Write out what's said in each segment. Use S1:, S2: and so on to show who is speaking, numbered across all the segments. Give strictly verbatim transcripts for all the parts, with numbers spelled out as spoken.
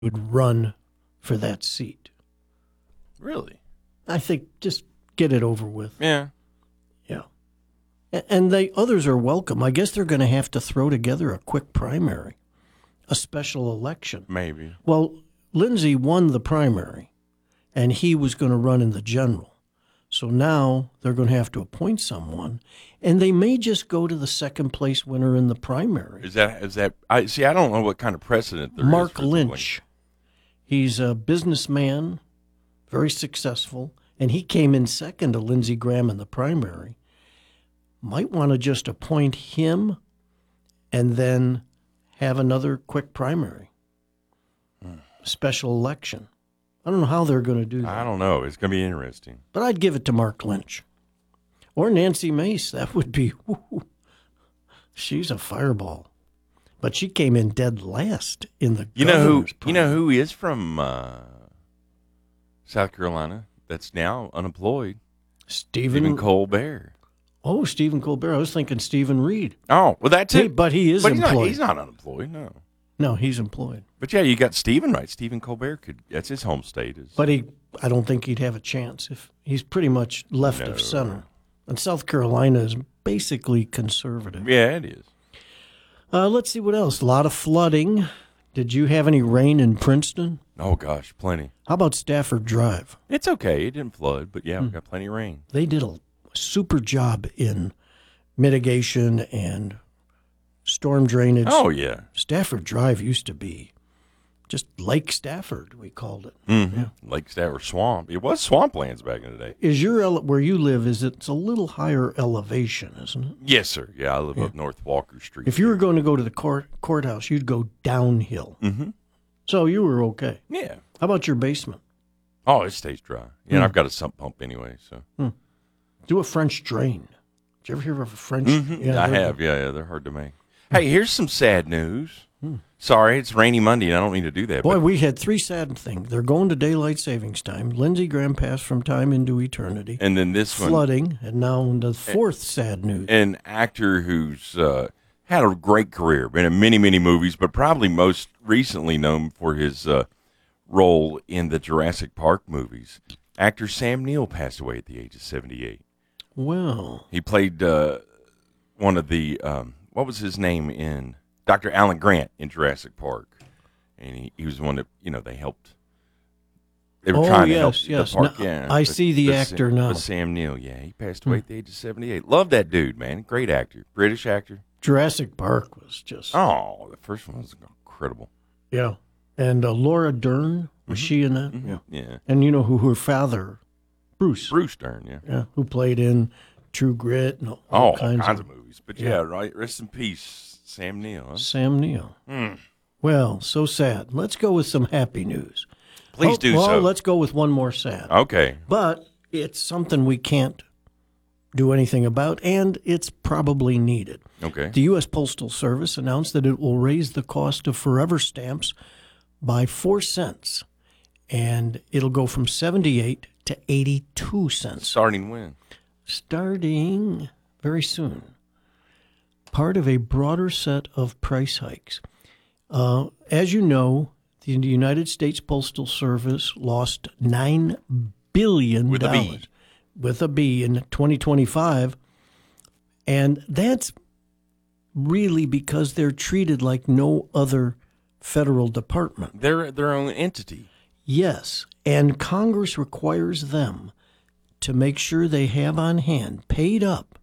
S1: would run for that seat.
S2: Really?
S1: I think just get it over with.
S2: Yeah.
S1: Yeah. A- And they others are welcome. I guess they're going to have to throw together a quick primary, a special election.
S2: Maybe.
S1: Well, Lindsay won the primary, and he was going to run in the general. So now they're going to have to appoint someone, and they may just go to the second place winner in the primary.
S2: Is that is that? I see. I don't know what kind of precedent there is.
S1: Mark
S2: for the
S1: Lynch. He's a businessman, very successful, and he came in second to Lindsey Graham in the primary. Might want to just appoint him and then have another quick primary,
S2: Hmm.
S1: special election. I don't know how they're going to do that.
S2: I don't know. It's going to be interesting.
S1: But I'd give it to Mark Lynch. Or Nancy Mace. That would be, whoo, she's a fireball. But she came in dead last in the
S2: You know who?
S1: governor's
S2: You know who is from uh, South Carolina that's now unemployed?
S1: Stephen,
S2: Stephen Colbert.
S1: Oh, Stephen Colbert. I was thinking Stephen Reed.
S2: Oh, well, that's
S1: Hey,
S2: it.
S1: but he is
S2: But he's not,
S1: employed.
S2: he's not unemployed. No.
S1: No, he's employed.
S2: But yeah, you got Stephen right. Stephen Colbert could. That's his home state. Is
S1: But he, I don't think he'd have a chance if he's pretty much left
S2: No.
S1: of center. And South Carolina is basically conservative.
S2: yeah, it is.
S1: Uh, let's see what else. A lot of flooding. Did you have any rain in Princeton?
S2: Oh gosh, plenty.
S1: How about Stafford Drive?
S2: It's okay. It didn't flood, but yeah, we got plenty of rain.
S1: They did a super job in mitigation and storm drainage.
S2: Oh yeah.
S1: Stafford Drive used to be just Lake Stafford, we called it.
S2: Mm-hmm. Lake Stafford Swamp. It was swamplands back in the day.
S1: Is your ele- where you live? Is it, it's a little higher elevation, isn't it?
S2: Yes, sir. Yeah, I live up North Walker Street.
S1: If you were going to go to the court courthouse, you'd go downhill.
S2: Mm-hmm.
S1: So you were okay.
S2: Yeah.
S1: How about your basement?
S2: Oh, it stays dry. Yeah, and I've got a sump pump anyway, so.
S1: Do a French drain. Did you ever hear of a French?
S2: Mhm.
S1: Yeah,
S2: I
S1: they're-
S2: have. Yeah, yeah, they're hard to make. Hey, here's some sad news. Sorry, it's rainy Monday, and I don't mean to do that.
S1: Boy,
S2: but
S1: we had three sad things. They're going to daylight savings time. Lindsey Graham passed from time into eternity.
S2: and then this one,
S1: Flooding, and now the fourth sad news.
S2: an actor who's uh, had a great career, been in many, many movies, but probably most recently known for his uh, role in the Jurassic Park movies. Actor Sam Neill passed away at the age of seventy-eight.
S1: Well,
S2: He played uh, one of the, um, what was his name in Doctor Alan Grant in Jurassic Park. And he, he was the one that, you know, they helped. They were
S1: Oh,
S2: trying to
S1: yes,
S2: help
S1: yes.
S2: the park.
S1: Now,
S2: yeah,
S1: I see the
S2: Sam-
S1: actor now.
S2: but Sam Neill, yeah. He passed away at the age of seventy-eight. Love that dude, man. Great actor. British actor.
S1: Jurassic Park was just
S2: Oh, the first one was incredible.
S1: yeah. And uh, Laura Dern, was she in that? Yeah.
S2: Yeah.
S1: And you know who her father, Bruce,
S2: Bruce Dern, yeah.
S1: yeah, who played in True Grit and all,
S2: Oh,
S1: all
S2: all
S1: kinds,
S2: kinds,
S1: of,
S2: of movies. But yeah, right. Rest in peace, Sam Neill. Huh?
S1: Sam Neill.
S2: Hmm.
S1: Well, so sad. Let's go with some happy news.
S2: Please
S1: Oh,
S2: do
S1: well,
S2: so.
S1: let's go with one more sad.
S2: Okay.
S1: But it's something we can't do anything about, and it's probably needed.
S2: Okay.
S1: The U S Postal Service announced that it will raise the cost of forever stamps by four cents, and it'll go from seventy-eight to eighty-two cents,
S2: Starting when?
S1: starting very soon. Part of a broader set of price hikes. Uh, as you know, the United States Postal Service lost nine billion dollars
S2: With a B.
S1: with a B in twenty twenty-five, and that's really because they're treated like no other federal department.
S2: They're their own entity.
S1: Yes, and Congress requires them to make sure they have on hand, paid up,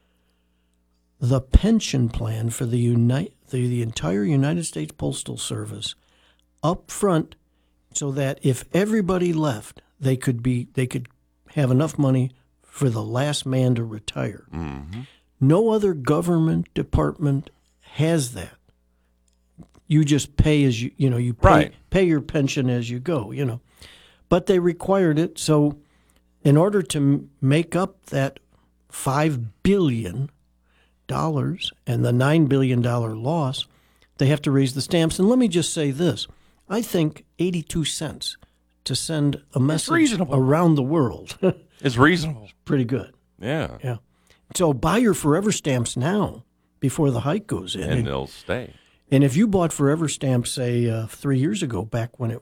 S1: the pension plan for the, uni- the, the entire United States Postal Service up front, so that if everybody left, they could be they could have enough money for the last man to retire.
S2: Mm-hmm.
S1: No other government department has that. You just pay as you you know you pay,
S2: Right.
S1: pay your pension as you go, you know. But they required it, so in order to m- make up that five billion dollars and the nine billion dollar loss, they have to raise the stamps. And let me just say this: I think eighty-two cents to send a message
S2: reasonable.
S1: around the world
S2: It's reasonable.
S1: pretty good.
S2: Yeah.
S1: Yeah. So buy your forever stamps now before the hike goes in.
S2: And they'll stay.
S1: And if you bought Forever Stamp, say, uh, three years ago, back when it